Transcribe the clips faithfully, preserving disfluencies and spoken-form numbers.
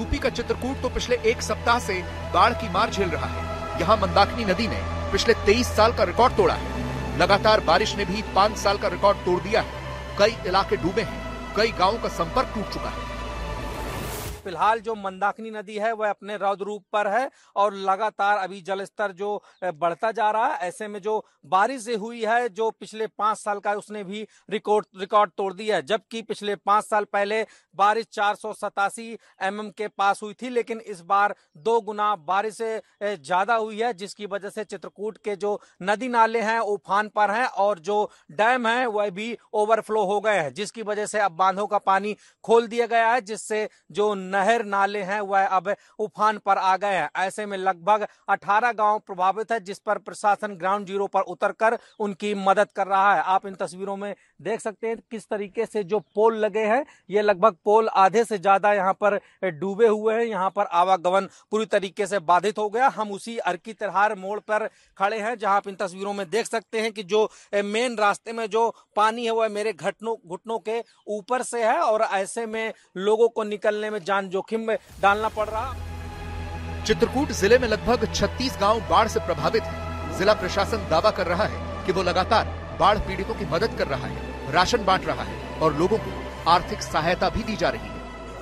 UP का चित्रकूट तो पिछले एक सप्ताह से बाढ़ की मार झेल रहा है। यहाँ मंदाकिनी नदी ने पिछले तेईस साल का रिकॉर्ड तोड़ा है। लगातार बारिश ने भी पांच साल का रिकॉर्ड तोड़ दिया है। कई इलाके डूबे हैं, कई गांवों का संपर्क टूट चुका है। फिलहाल जो मंदाकिनी नदी है वह अपने रौद्र रूप पर है और लगातार अभी जलस्तर जो बढ़ता जा रहा है। ऐसे में जो बारिश हुई है जो पिछले पांच साल का उसने भी रिकॉर्ड रिकॉर्ड तोड़ दिया है। जबकि पिछले पांच साल पहले बारिश चार सौ सतासी एम एम के पास हुई थी, लेकिन इस बार दो गुना बारिश ज्यादा हुई है, जिसकी वजह से चित्रकूट के जो नदी नाले हैं उफान पर हैं और जो डैम है वह भी ओवरफ्लो हो गए हैं, जिसकी वजह से अब बांधों का पानी खोल दिया गया है, जिससे जो नहर नाले हैं वह अब उफान पर आ गए हैं। ऐसे में लगभग अठारह गांव प्रभावित है, जिस पर प्रशासन ग्राउंड जीरो पर उतरकर उनकी मदद कर रहा है। आप इन तस्वीरों में देख सकते हैं किस तरीके से जो पोल लगे हैं, ये लगभग पोल आधे से ज्यादा यहाँ पर डूबे हुए हैं। यहाँ पर आवागमन पूरी तरीके से बाधित हो गया। हम उसी अर्की तिरहार मोड़ पर खड़े हैं, जहां आप इन तस्वीरों में देख सकते हैं कि जो मेन रास्ते में जो पानी है वह मेरे घुटनों घुटनों के ऊपर से है और ऐसे में लोगों को निकलने में जान जोखिम में डालना पड़ रहा। चित्रकूट जिले में लगभग छत्तीस गांव बाढ़ से प्रभावित हैं। जिला प्रशासन दावा कर रहा है कि वो लगातार बाढ़ पीड़ितों की मदद कर रहा है, राशन बांट रहा है और लोगों को आर्थिक सहायता भी दी जा रही है।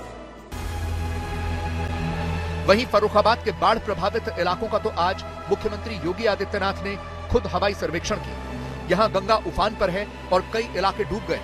वहीं फर्रुखाबाद के बाढ़ प्रभावित इलाकों का तो आज मुख्यमंत्री योगी आदित्यनाथ ने खुद हवाई सर्वेक्षण किया। यहां गंगा उफान पर है और कई इलाके डूब गए।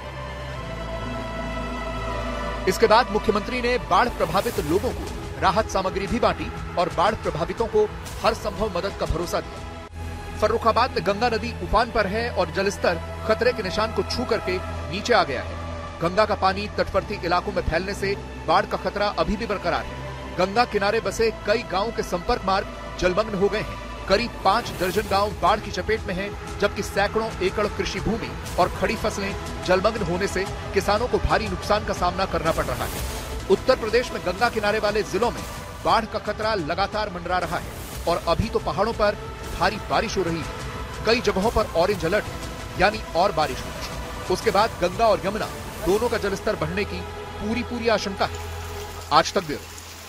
इसके बाद मुख्यमंत्री ने बाढ़ प्रभावित लोगों को राहत सामग्री भी बांटी और बाढ़ प्रभावितों को हर संभव मदद का भरोसा दिया। फर्रुखाबाद में गंगा नदी उफान पर है और जलस्तर खतरे के निशान को छू करके नीचे आ गया है। गंगा का पानी तटवर्ती इलाकों में फैलने से बाढ़ का खतरा अभी भी बरकरार है। गंगा किनारे बसे कई गांवों के संपर्क मार्ग जलमग्न हो गए हैं। करीब पांच दर्जन गांव बाढ़ की चपेट में हैं, जबकि सैकड़ों एकड़ कृषि भूमि और खड़ी फसलें जलमग्न होने से किसानों को भारी नुकसान का सामना करना पड़ रहा है। उत्तर प्रदेश में गंगा किनारे वाले जिलों में बाढ़ का खतरा लगातार मंडरा रहा है और अभी तो पहाड़ों पर भारी बारिश हो रही है। कई जगहों पर ऑरेंज अलर्ट है, यानी और बारिश होगी। उसके बाद गंगा और यमुना दोनों का जलस्तर बढ़ने की पूरी पूरी आशंका है। आज तक ब्यूरो।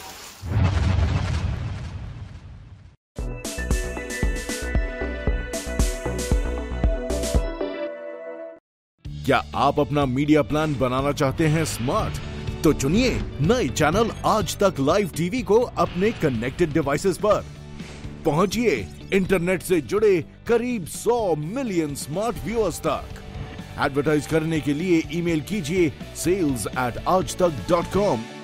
क्या आप अपना मीडिया प्लान बनाना चाहते हैं स्मार्ट? तो चुनिए नए चैनल आज तक लाइव टीवी को अपने कनेक्टेड डिवाइसेस पर। पहुंचिए इंटरनेट से जुड़े करीब सौ मिलियन स्मार्ट व्यूअर्स तक। एडवर्टाइज करने के लिए ईमेल कीजिए सेल्स एट आज तक डॉट कॉम